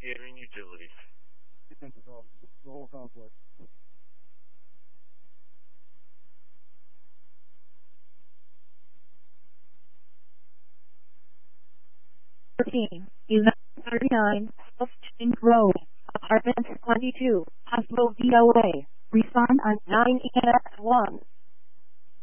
Initiating utilities. The whole complex. Team 1139 South Road, Apartment 22, Hospital DOA. Respond on 9EX1.